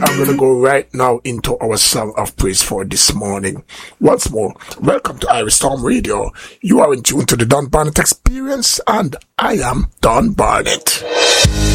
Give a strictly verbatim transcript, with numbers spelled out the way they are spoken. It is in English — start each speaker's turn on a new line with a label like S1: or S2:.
S1: I'm going to go right now into our song of praise for this morning. Once more, welcome to Iris Storm Radio. You are in tune to the Don Barnett Experience, and I am Don Barnett.